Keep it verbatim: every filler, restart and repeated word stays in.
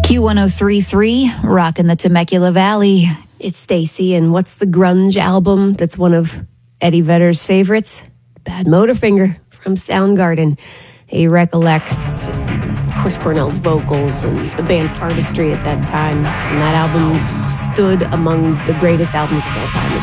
Q one oh three point three, rockin' the Temecula Valley. It's Stacy, and what's the grunge album that's one of Eddie Vedder's favorites? Bad Motorfinger from Soundgarden. He recollects just Chris Cornell's vocals and the band's artistry at that time. And that album stood among the greatest albums of all time as